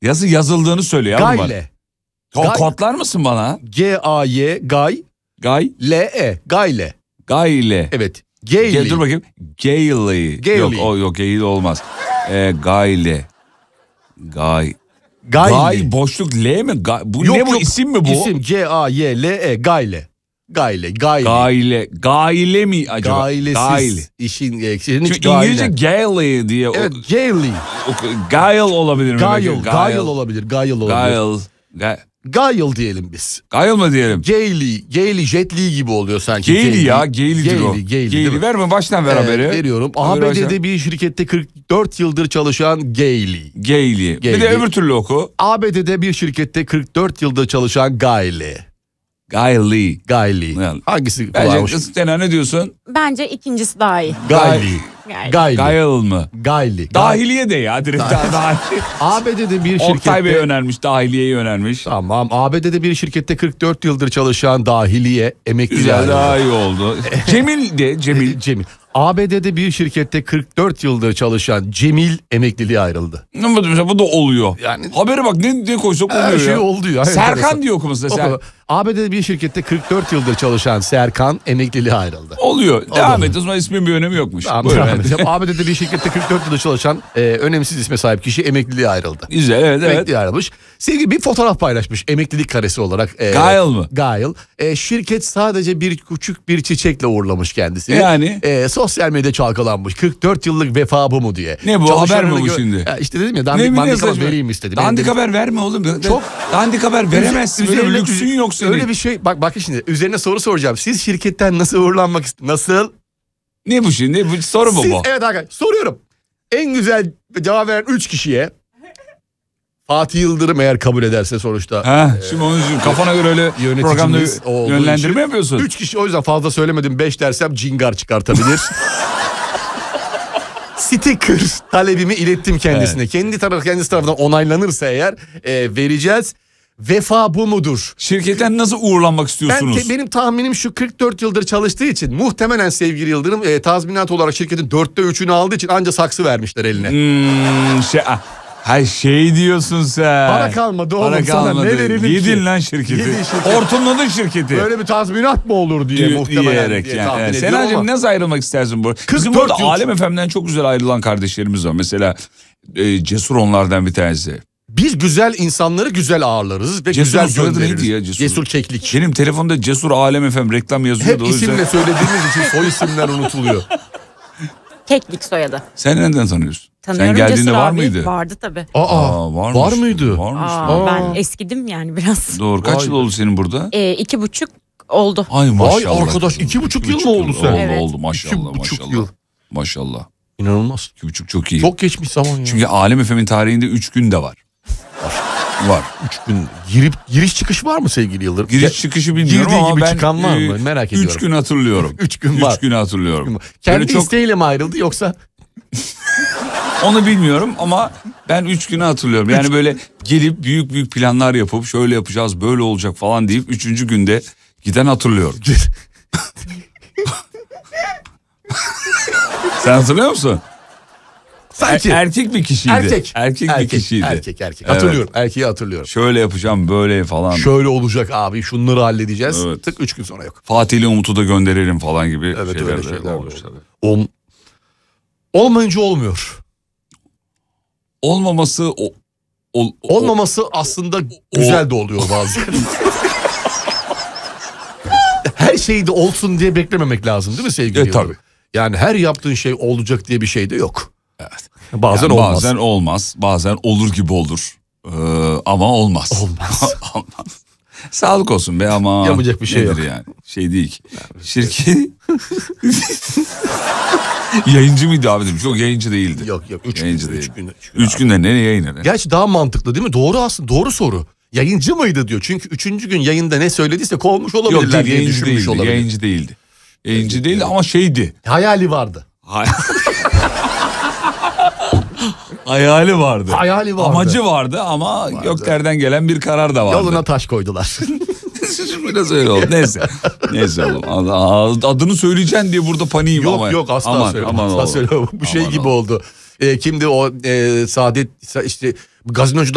yazıldığını söyle ya. Gayle. Kodlar mısın bana? G-A-Y, Gay. Gay. L-E, Gayle. Gayle. Evet. Gayle. Dur bakayım. Gayle. Yok Gayle olmaz. Gayle. Gayle. Boşluk L mi? Bu yok, ne bu, isim mi bu? İsim G-A-Y-L-E, Gayle. Gayle. Gayle mi acaba? Gaylesiz. Gayle. İşin hiç İngilizce Gayle diye. Evet, Gayle. Gayle olabilir mi? Gayle olabilir. Gayle diyelim biz. Gayle mı diyelim? Gayle, Jet Li gibi oluyor sanki. Gayle'dir o. Gayle verme, baştan ver haberi. Veriyorum. ABD'de bir şirkette 44 yıldır çalışan Gayle. Bir de öbür türlü oku. ABD'de bir şirkette 44 yıldır çalışan Gayle. Hangisi kulağımış? Bence Stena ne diyorsun? Bence ikincisi daha iyi. Gayle mı? Gayle. Dahiliye de ya direkt. ABD'de bir şirkette... Ortay Bey önermiş, dahiliyeyi önermiş. Tamam, ABD'de bir şirkette 44 yıldır çalışan dahiliye emekliliğe güzel, daha iyi oldu. Cemil. ABD'de bir şirkette 44 yıldır çalışan Cemil emekliliğe ayrıldı. Bu da oluyor. Yani habere bak ne koysak oluyor ya. Her şey oldu ya. Serkan diye okuması da. ABD'de bir şirkette 44 yıldır çalışan Serkan emekliliğe ayrıldı. Oluyor. Devam et. O zaman ismin bir önemi yokmuş. Tamam, ABD'de bir şirkette 44 yıldır çalışan önemsiz isme sahip kişi emekliliğe ayrıldı. Güzel, evet. Emekliliğe ayrılmış. Sevgili bir fotoğraf paylaşmış emeklilik karesi olarak. Gayle mı? Gayle. Şirket sadece küçük bir çiçekle uğurlamış kendisini. Yani? Sosyal medya çalkalanmış. 44 yıllık vefa bu mu diye. Ne bu? Haber mi bu şimdi? İşte dedim ya dandik haber vereyim istedim. Dandik haber verme oğlum. Çok dandik haber veremezsin. Böyle lüksün yok senin. Öyle bir şey. Bak şimdi üzerine soru soracağım. Siz şirketten nasıl uğurlanmak istiyorsunuz? Nasıl? Ne bu şimdi? Bu soru mu bu? Evet arkadaşlar soruyorum. En güzel cevap veren 3 kişiye Fatih Yıldırım eğer kabul ederse sonuçta. Şimdi onun için kafana göre öyle programda yönlendirme yapıyorsun. 3 kişi, o yüzden fazla söylemedim, 5 dersem cingar çıkartabilir. Sticker talebimi ilettim kendisine. Evet. Kendisi tarafından onaylanırsa eğer vereceğiz. Vefa bu mudur? Şirketten nasıl uğurlanmak istiyorsunuz? Benim tahminim şu, 44 yıldır çalıştığı için muhtemelen sevgili Yıldırım tazminat olarak şirketin 4'te 3'ünü aldığı için anca saksı vermişler eline. Şey diyorsun sen. Para kalmadı oğlum, sana ne verelim ki? Yedin lan şirketi. Hortumladın şirketi. Böyle bir tazminat mı olur diye muhtemelen diye yani. Senacığım nasıl ayrılmak istersin bu? Bizim burada Alem FM'den çok güzel ayrılan kardeşlerimiz var. Mesela Cesur onlardan bir tanesi. Biz güzel insanları güzel ağırlarız ve Cesur güzel göndeririz. Neydi ya Cesur Keklik. Benim telefonda Cesur Alem FM reklam yazıyordu. Hep isimle söylediğimiz için soy isimler unutuluyor. Keklik soyadı. Sen nereden tanıyorsun? Tanıyorum. Sen geldiğinde Cesur var abi mıydı? Vardı tabii. Var mıydı? Ben eskidim yani biraz. Doğru. Kaç yıl oldu senin burada? 2,5 oldu. Ay maşallah. Vay arkadaş, 2,5 yıl mı oldu sen? Evet. Oldu maşallah. 2,5 yıl. Maşallah. İnanılmaz. 2,5 çok iyi. Çok geçmiş zaman ya. Çünkü Alem FM'in tarihinde 3 gün de var. Var. 3 gün. Giriş çıkış var mı sevgili Yıldırım? Giriş çıkışı bilmiyorum ama gibi ben çıkan var mı? Merak ediyorum. 3 gün hatırlıyorum. 3 gün var. 3 günü hatırlıyorum. Kendi isteğiyle mi ayrıldı yoksa? Onu bilmiyorum ama ben 3 günü hatırlıyorum. Yani böyle gelip büyük planlar yapıp şöyle yapacağız, böyle olacak falan deyip 3. günde giden hatırlıyorum. Sen hatırlıyor musun? Sanki. Erkek bir kişiydi. Erkek bir kişiydi. Erkek. Hatırlıyorum. Evet. Erkeği hatırlıyorum. Şöyle yapacağım, böyle falan. Şöyle olacak abi, şunları halledeceğiz. Evet. Tık 3 gün sonra yok. Fatih'le Umut'u da gönderelim falan gibi öyle şeyler olmuş tabii. Olmayınca olmuyor. Olmaması olmaması aslında güzel de oluyor bazen. Her şey de olsun diye beklememek lazım değil mi sevgili Yıldırım? Tabii. Yani her yaptığın şey olacak diye bir şey de yok. Evet. Bazen yani olmaz. Bazen olmaz. Bazen olur gibi olur. Ama olmaz. Olmaz. Sağlık olsun be ama. Yapacak bir şey yok. Yani. Şey değil ki. Şirket. Yayıncı mıydı abi demiş. Yok, yayıncı değildi. Yok. 3 gün. 3 günde ne yayını? Gerçi daha mantıklı değil mi? Doğru aslında. Doğru soru. Yayıncı mıydı diyor. Çünkü 3. gün yayında ne söylediyse kovmuş olabilirler diye düşünmüş olabilir. Yayıncı değildi. Yayıncı değildi ama şeydi. Hayali vardı. Hayali vardı. Amacı vardı ama göklerden gelen bir karar da vardı. Yoluna taş koydular. Biraz öyle oldu. Neyse oğlum. Adını söyleyeceksin diye burada paniğim ama. Yok asla söyleme. Bu şey gibi oldu. Kimdi o Saadet işte gazinocu